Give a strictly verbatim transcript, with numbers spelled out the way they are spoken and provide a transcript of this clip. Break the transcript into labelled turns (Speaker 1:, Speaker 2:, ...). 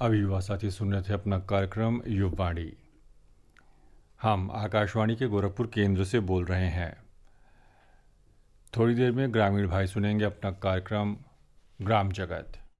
Speaker 1: अभी युवा साथी सुन रहे थे अपना कार्यक्रम युववाणी। हम आकाशवाणी के गोरखपुर केंद्र से बोल रहे हैं। थोड़ी देर में ग्रामीण भाई सुनेंगे अपना कार्यक्रम ग्राम जगत।